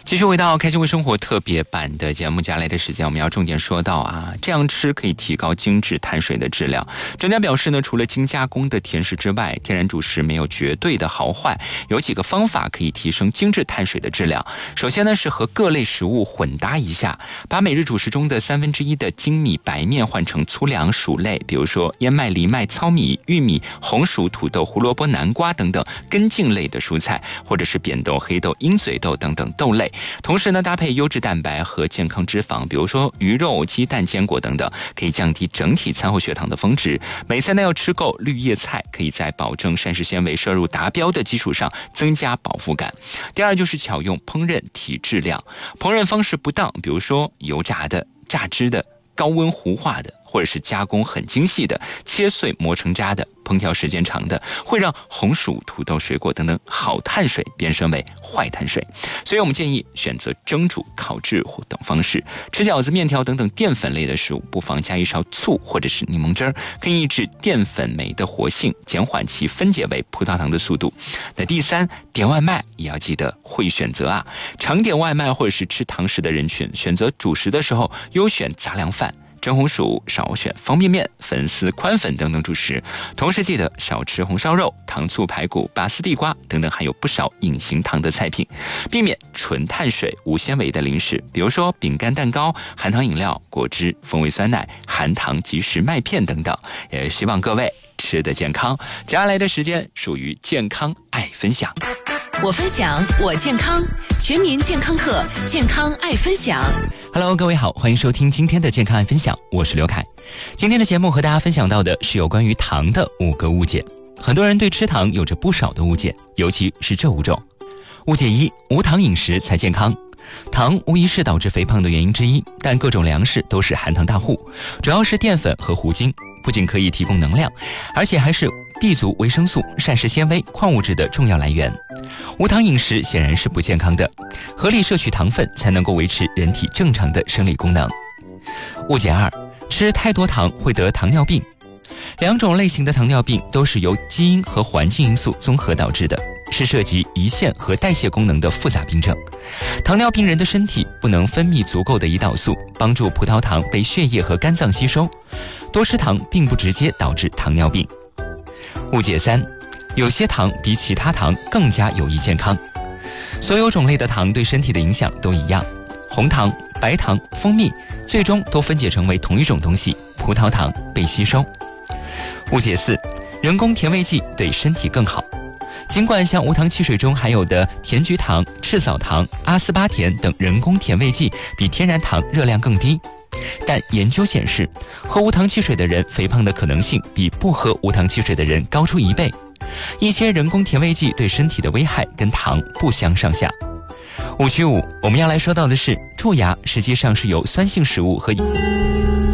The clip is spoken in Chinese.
继续回到开心微生活特别版的节目，接下来的时间我们要重点说到这样吃可以提高精致碳水的质量。专家表示呢，除了精加工的甜食之外，天然主食没有绝对的好坏，有几个方法可以提升精致碳水的质量。首先呢，是和各类食物混搭一下，把每日主食中的1/3的精米白面换成粗粮薯类，比如说燕麦、藜麦、糙米、玉米、红薯、土豆、胡萝卜、南瓜等等根茎类的蔬菜，或者是扁豆、黑豆、鹰嘴豆等等豆类。同时呢，搭配优质蛋白和健康脂肪，比如说鱼肉、鸡蛋、坚果等等，可以降低整体餐后血糖的峰值。每餐呢要吃够绿叶菜，可以在保证膳食纤维摄入达标的基础上增加饱腹感。第二就是巧用烹饪提质量，烹饪方式不当，比如说油炸的、榨汁的、高温糊化的，或者是加工很精细的、切碎磨成渣的，烹调时间长的，会让红薯、土豆、水果等等好碳水变身为坏碳水。所以我们建议选择蒸煮、烤制等方式。吃饺子、面条等等淀粉类的食物，不妨加一勺醋或者是柠檬汁，可以抑制淀粉酶的活性，减缓其分解为葡萄糖的速度。那第三，点外卖也要记得会选择常点外卖或者是吃堂食的人群，选择主食的时候优选杂粮饭、蒸红薯，少选方便面、粉丝、宽粉等等主食。同时记得少吃红烧肉、糖醋排骨、拔丝地瓜等等含有不少隐形糖的菜品，避免纯碳水无纤维的零食，比如说饼干、蛋糕、含糖饮料、果汁、风味酸奶、含糖即食麦片等等。也希望各位吃得健康。接下来的时间属于健康爱分享， 我分享，我健康，全民健康课，健康爱分享。 Hello， 各位好，欢迎收听今天的健康爱分享，我是刘凯。今天的节目和大家分享到的是有关于糖的5个误解。很多人对吃糖有着不少的误解，尤其是这5种。误解1，无糖饮食才健康。糖无疑是导致肥胖的原因之一，但各种粮食都是含糖大户，主要是淀粉和糊精，不仅可以提供能量，而且还是B 族维生素、膳食纤维、矿物质的重要来源。无糖饮食显然是不健康的，合理摄取糖分才能够维持人体正常的生理功能。误解2，吃太多糖会得糖尿病。2种类型的糖尿病都是由基因和环境因素综合导致的，是涉及胰腺和代谢功能的复杂病症。糖尿病人的身体不能分泌足够的胰岛素，帮助葡萄糖被血液和肝脏吸收。多吃糖并不直接导致糖尿病。误解3，有些糖比其他糖更加有益健康。所有种类的糖对身体的影响都一样，红糖、白糖、蜂蜜最终都分解成为同一种东西，葡萄糖被吸收。误解4，人工甜味剂对身体更好。尽管像无糖汽水中含有的甜菊糖、赤藻糖、阿斯巴甜等人工甜味剂比天然糖热量更低，但研究显示，喝无糖汽水的人肥胖的可能性比不喝无糖汽水的人高出1倍。一些人工甜味剂对身体的危害跟糖不相上下。误区5，我们要来说到的是，蛀牙实际上是由酸性食物和